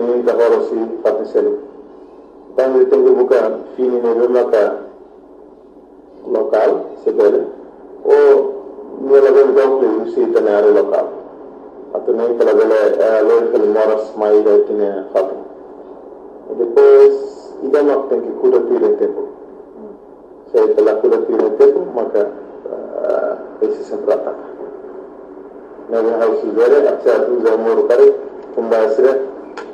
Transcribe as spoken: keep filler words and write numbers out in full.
min ka horo si fatu selu tangi tengu buka fini ne bema ka lokal sebele o ni la ben dokle usi tanare lokal atau nem kala bele lo fel moras mai da tine fatu depois ida mak tenki kuda pile tempo saya telah kuda pile tempo maka esse sempre ataca na minha house vera até a luz amor kare kumbasira